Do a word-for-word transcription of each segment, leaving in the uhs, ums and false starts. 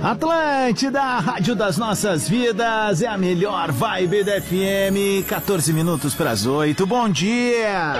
Atlântida, a rádio das nossas vidas, é a melhor vibe da F M, quatorze minutos para as oito, bom dia!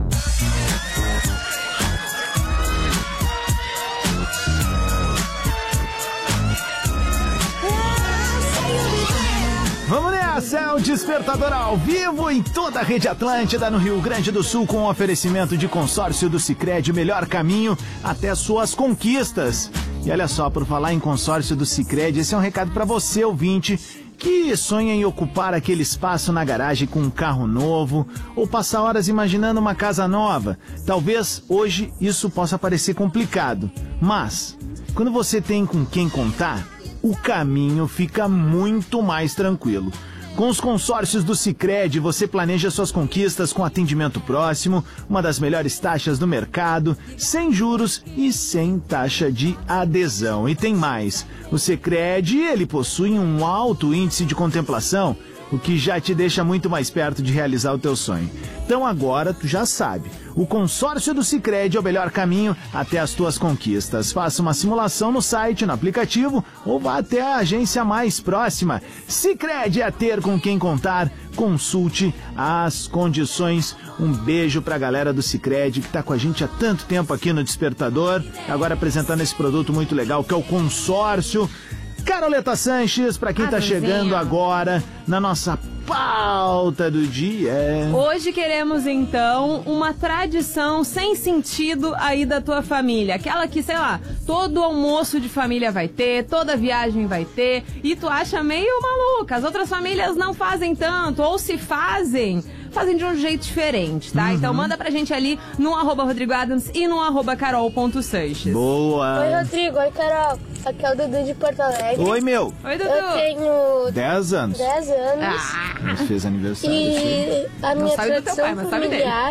Vamos nessa, é o Despertador ao vivo em toda a rede Atlântida no Rio Grande do Sul com um oferecimento de consórcio do Sicredi, o melhor caminho até suas conquistas. E olha só, por falar em consórcio do Sicredi, esse é um recado para você, ouvinte, que sonha em ocupar aquele espaço na garagem com um carro novo ou passar horas imaginando uma casa nova. Talvez hoje isso possa parecer complicado, mas quando você tem com quem contar, o caminho fica muito mais tranquilo. Com os consórcios do Sicredi, você planeja suas conquistas com atendimento próximo, uma das melhores taxas do mercado, sem juros e sem taxa de adesão. E tem mais, o Sicredi, ele possui um alto índice de contemplação, o que já te deixa muito mais perto de realizar o teu sonho. Então agora tu já sabe, o consórcio do Sicredi é o melhor caminho até as tuas conquistas. Faça uma simulação no site, no aplicativo ou vá até a agência mais próxima. Sicredi é ter com quem contar. Consulte as condições. Um beijo pra galera do Sicredi que tá com a gente há tanto tempo aqui no Despertador, agora apresentando esse produto muito legal que é o consórcio. Caroleta Sanches, pra quem tá chegando agora na nossa pauta do dia. Hoje queremos, então, uma tradição sem sentido aí da tua família. Aquela que, sei lá, todo almoço de família vai ter, toda viagem vai ter, e tu acha meio maluca. As outras famílias não fazem tanto, ou se fazem, fazem de um jeito diferente, tá? Uhum. Então manda pra gente ali no arroba Rodrigo Adams e no arroba carol.sanches. Boa! Oi, Rodrigo. Oi, Carol. Aqui é o Dudu de Porto Alegre. Oi, meu. Oi, Dudu. Eu tenho dez anos. dez anos. Ah. Mas fez aniversário. E a Não minha sabe do teu tradição pai, mas sabe familiar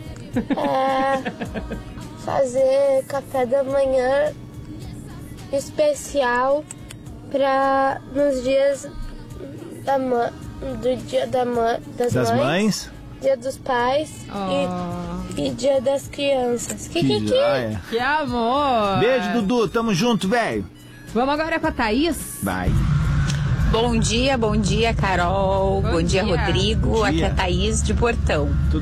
é fazer café da manhã especial pra nos dias da ma do dia da ma das, Das mães. mães, dia dos pais Oh. e, e dia das crianças. Que, que, que? joia. Que amor! Beijo, Dudu. Tamo junto, velho. Vamos agora com a Thaís? Vai. Bom dia, bom dia, Carol. Bom Bom, dia, dia. Rodrigo. Bom Aqui dia. é a Thaís de Portão.